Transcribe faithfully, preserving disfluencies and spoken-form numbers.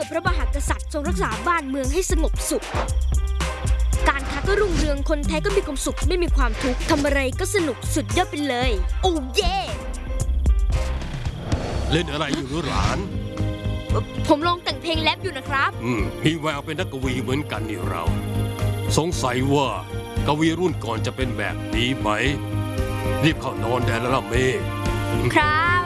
พระมหากษัตริย์ทรงรักษาบ้านเมืองให้สงบสุขการค้าก็รุ่งเรืองคนไทยก็มีความสุขไม่มีความทุกข์ทำอะไรก็สนุกสุดยอดไปเลยโอ้เย่เล่นอะไรอยู่หรือหลานผมลองแต่งเพลงแรปอยู่นะครับอืมมีแววเป็นนักกวีเหมือนกันนี่เราสงสัยว่ากวีรุ่นก่อนจะเป็นแบบนี้ไหมรีบเข้านอนได้แล้วล่ะเมย์ครับ